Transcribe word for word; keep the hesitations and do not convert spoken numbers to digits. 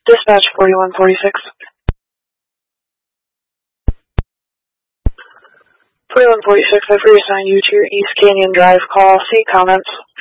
Dispatch forty-one forty-six. forty-one forty-six, I've reassigned you to your East Canyon Drive call. See comments.